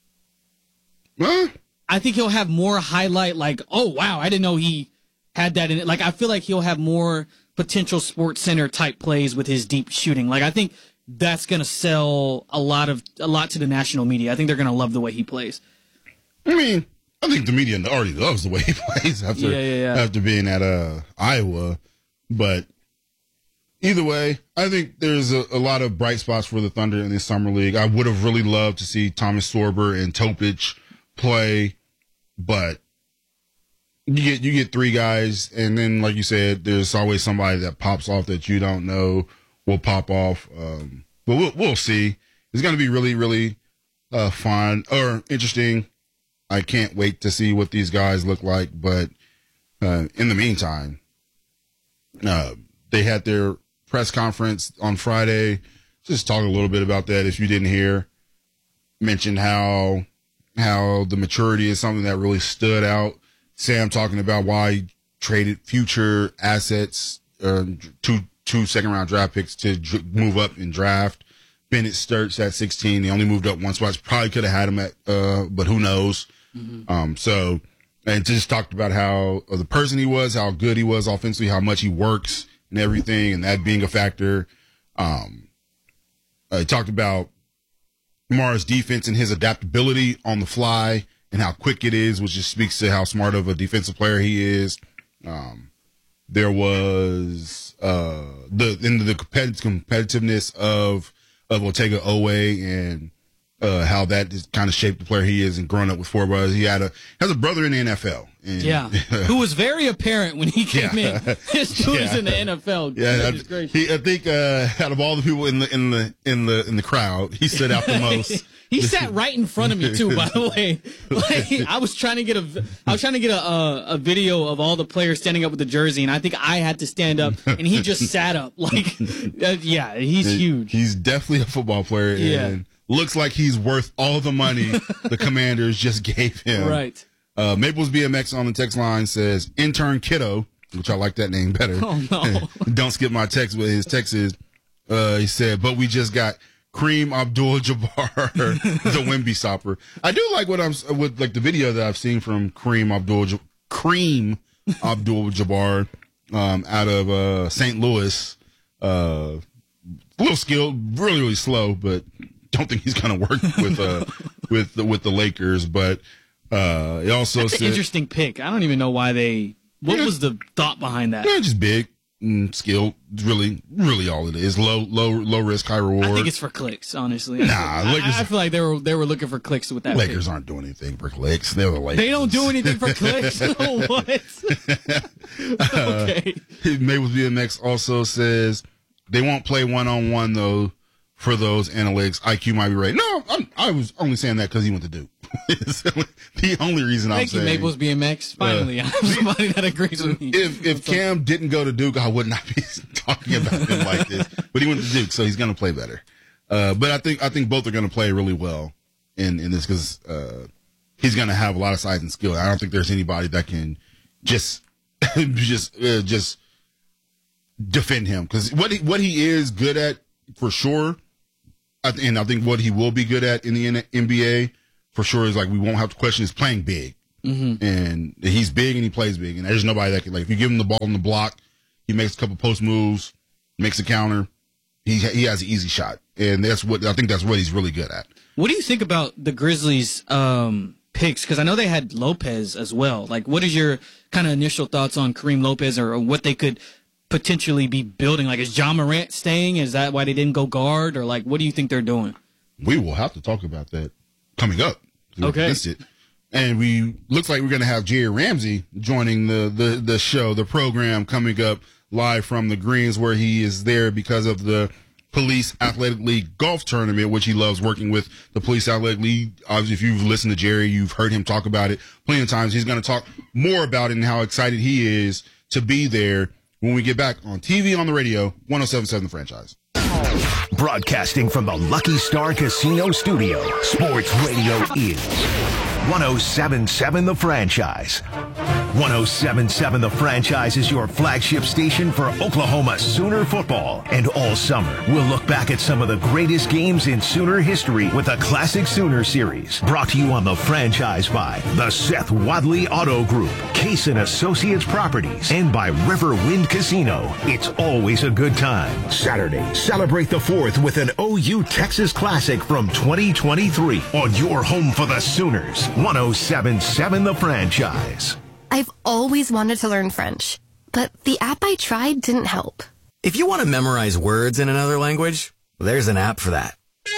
Huh? I think he'll have more highlight, like, oh, wow, I didn't know he had that in it. Like, I feel like he'll have more potential Sports Center type plays with his deep shooting. Like, I think that's going to sell a lot of a lot to the national media. I think they're going to love the way he plays. I mean, I think the media already loves the way he plays after Yeah, yeah, yeah. after being at uh, Iowa. But either way, I think there's a, a lot of bright spots for the Thunder in this summer league. I would have really loved to see Thomas Sorber and Topic play, but you get you get three guys, and then like you said, there's always somebody that pops off that you don't know will pop off. Um, but we'll we'll see. It's going to be really really uh, fun or interesting. I can't wait to see what these guys look like. But uh, in the meantime, uh, they had their press conference on Friday. Just talk a little bit about that if you didn't hear. Mentioned how. how the maturity is something that really stood out. Sam talking about why he traded future assets, uh, two two second round draft picks to dr- move up in draft. Bennett Sturts at sixteen. They only moved up one spot. Probably could have had him at, uh, but who knows? Mm-hmm. Um, so, and just talked about how uh, the person he was, how good he was offensively, how much he works and everything, and that being a factor. Um, uh, he talked about Mara's defense and his adaptability on the fly and how quick it is, which just speaks to how smart of a defensive player he is. Um, there was uh, the in the competitive, competitiveness of of Ortega Owe and uh, how that just kind of shaped the player he is, and growing up with four brothers. He had a has a brother in the N F L. And, yeah, who was very apparent when he came Yeah. in. His dude is Yeah. in the N F L. Yeah, Goodness I, gracious. he, I think uh, out of all the people in the in the in the in the crowd, he stood out the most. He sat right in front of me too. By the way, like, I was trying to get a, I was trying to get a, a a video of all the players standing up with the jersey, and I think I had to stand up, and he just sat up. Like, uh, yeah, he's huge. He's definitely a football player, Yeah. and looks like he's worth all the money the Commanders just gave him. Right. Uh, Maples B M X on the text line says intern kiddo, which I like that name better. Oh no! Don't skip my text. But his text is, uh, he said, but we just got Kareem Abdul-Jabbar, the Wemby stopper. I do like what I'm with, like the video that I've seen from Kareem Abdul Kareem Abdul-Jabbar um, out of uh, Saint Louis. Uh, a little skilled, really really slow, but don't think he's going to work with uh with the, with the Lakers. But uh, he also That's said an interesting pick. I don't even know why they. What Yeah. was the thought behind that? yeah, just big. Mm, skilled, really, really all it is. Low, low, low risk, high reward. I think it's for clicks, honestly. Nah, I, Lakers- I, I feel like they were they were looking for clicks with that. Lakers pick. aren't doing anything for clicks. They're the Lakers. They don't do anything for clicks. What? Okay. Uh, Maples B M X also says they won't play one on one though for those analytics. I Q might be right. No, I'm, I was only saying that because he went to Duke. It's the only reason I'm Thank you, saying. Maples B M X. Finally, Uh, I have somebody that agrees with me. If if Cam didn't go to Duke, I would not be talking about him like this. But he went to Duke, so he's going to play better. Uh, but I think I think both are going to play really well in in this because uh, he's going to have a lot of size and skill. I don't think there's anybody that can just just uh, just defend him because what he, what he is good at for sure, I th- and I think what he will be good at in the N- N B A for sure is like we won't have to question is playing big. Mm-hmm. And he's big and he plays big. And there's nobody that can, like, if you give him the ball in the block, he makes a couple post moves, makes a counter. He he has an easy shot. And that's what, I think that's what he's really good at. What do you think about the Grizzlies' um, picks? Because I know they had Lopez as well. Like, what is your kind of initial thoughts on Kareem Lopez or, or what they could potentially be building? Like, is John Morant staying? Is that why they didn't go guard? Or, like, what do you think they're doing? We will have to talk about that coming up. Okay. It. And we looks like we're going to have Jerry Ramsey joining the, the, the show, the program coming up live from the Greens, where he is there because of the Police Athletic League golf tournament, which he loves working with the Police Athletic League. Obviously, if you've listened to Jerry, you've heard him talk about it plenty of times. He's going to talk more about it and how excited he is to be there when we get back on T V, on the radio, one oh seven point seven The Franchise. Broadcasting from the Lucky Star Casino Studio, Sports Radio is one oh seven point seven The Franchise. one oh seven point seven The Franchise is your flagship station for Oklahoma Sooner football. And all summer, we'll look back at some of the greatest games in Sooner history with a Classic Sooner series. Brought to you on The Franchise by the Seth Wadley Auto Group, Case and Associates Properties, and by Riverwind Casino. It's always a good time. Saturday, celebrate the fourth with an O U Texas Classic from twenty twenty-three on your home for the Sooners. one oh seven point seven The Franchise. I've always wanted to learn French, but the app I tried didn't help. If you want to memorize words in another language, there's an app for that.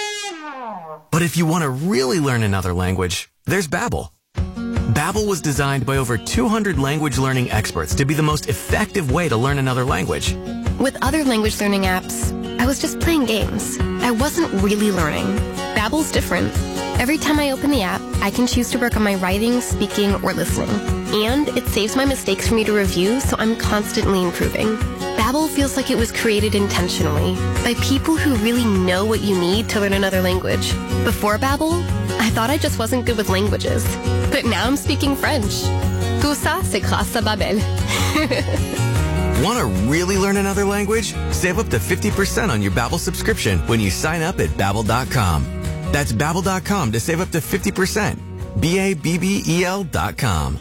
But if you want to really learn another language, there's Babbel. Babbel was designed by over two hundred language learning experts to be the most effective way to learn another language. With other language learning apps, I was just playing games. I wasn't really learning. Babbel's different. Every time I open the app, I can choose to work on my writing, speaking, or listening. And it saves my mistakes for me to review, so I'm constantly improving. Babbel feels like it was created intentionally by people who really know what you need to learn another language. Before Babbel, I thought I just wasn't good with languages. But now I'm speaking French. Tout ça, c'est grâce à Babbel. Want to really learn another language? Save up to fifty percent on your Babbel subscription when you sign up at Babbel dot com. That's Babbel dot com to save up to fifty percent. B A B B E L dot com.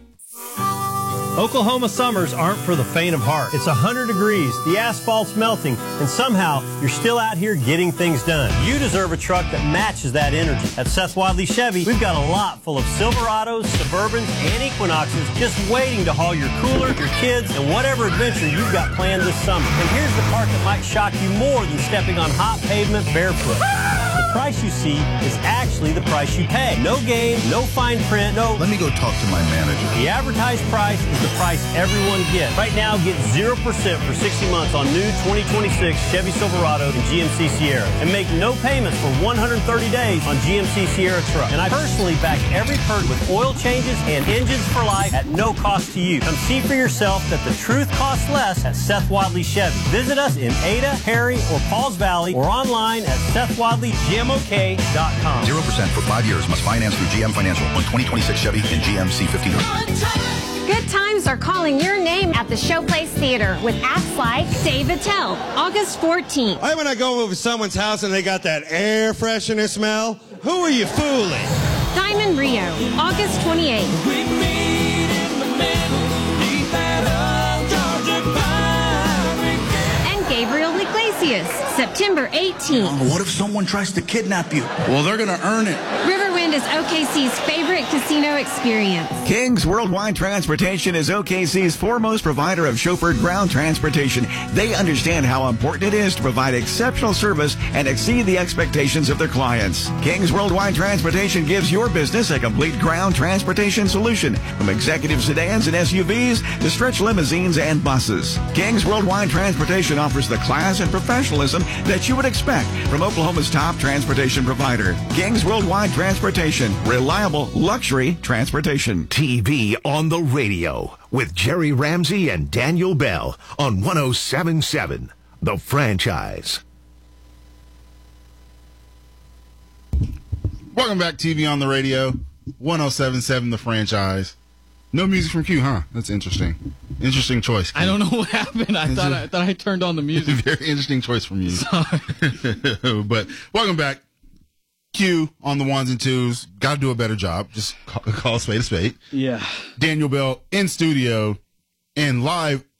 Oklahoma summers aren't for the faint of heart. It's one hundred degrees, the asphalt's melting, and somehow you're still out here getting things done. You deserve a truck that matches that energy. At Seth Wadley Chevy, we've got a lot full of Silverados, Suburbans, and Equinoxes just waiting to haul your cooler, your kids, and whatever adventure you've got planned this summer. And here's the part that might shock you more than stepping on hot pavement barefoot. The price you see is actually the price you pay. No game, no fine print, no... Let me go talk to my manager. The advertised price is the price everyone gets. Right now, get zero percent for sixty months on new twenty twenty-six Chevy Silverado and G M C Sierra. And make no payments for one hundred thirty days on G M C Sierra truck. And I personally back every perk with oil changes and engines for life at no cost to you. Come see for yourself that the truth costs less at Seth Wadley Chevy. Visit us in Ada, Harry, or Pauls Valley or online at Seth Wadley G M O K dot com. zero percent for five years must finance through G M Financial on twenty twenty-six Chevy and G M C fifteen hundred. Good times are calling your name at the Showplace Theater with acts like Dave Attell, August fourteenth. Hey, when I go over to someone's house and they got that air freshener smell, who are you fooling? Diamond Rio, August twenty-eighth. We meet in the middle, beneath that old Georgia pine. And Gabriel Iglesias, September eighteenth. What if someone tries to kidnap you? Well, they're going to earn it. Riverwind is O K C's favorite casino experience. King's Worldwide Transportation is O K C's foremost provider of chauffeured ground transportation. They understand how important it is to provide exceptional service and exceed the expectations of their clients. King's Worldwide Transportation gives your business a complete ground transportation solution, from executive sedans and S U Vs to stretch limousines and buses. King's Worldwide Transportation offers the class and professionalism that you would expect from Oklahoma's top transportation provider. King's Worldwide Transportation, reliable luxury transportation. T V on the radio with Jerry Ramsey and Daniel Bell on one oh seven point seven The Franchise. Welcome back, T V on the radio, one oh seven point seven The Franchise. No music from Q, huh? That's interesting. Interesting choice. I don't know what happened. I thought I, thought I turned on the music. Very interesting choice from you. Sorry. But welcome back. Q on the ones and twos. Got to do a better job. Just call, call a spade a spade. Yeah. Daniel Bell in studio and live